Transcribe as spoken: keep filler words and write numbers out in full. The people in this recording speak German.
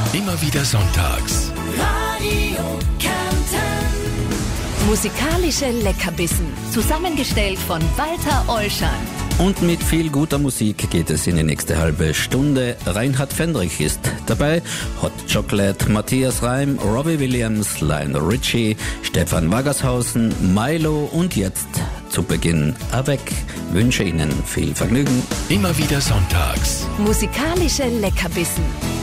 Immer wieder sonntags. Radio Kärnten. Musikalische Leckerbissen, zusammengestellt von Walter Ollschan. Und mit viel guter Musik geht es in die nächste halbe Stunde. Reinhard Fendrich ist dabei, Hot Chocolate, Matthias Reim, Robbie Williams, Lionel Richie, Stefan Waggershausen, Milo und jetzt zu Beginn Avec. Wünsche Ihnen viel Vergnügen. Immer wieder sonntags. Musikalische Leckerbissen.